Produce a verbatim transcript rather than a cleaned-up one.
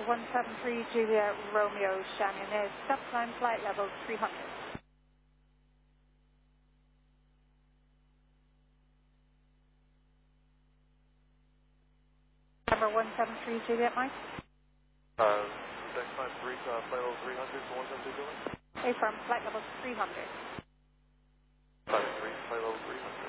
one seven three Julia Romeo Shannon is stop time flight level three hundred. Number one seven three Juliet Mike. Uh, next time three, uh, flight level three hundred to one seven three Juliet. A firm flight level three hundred. Flight three, flight level three hundred.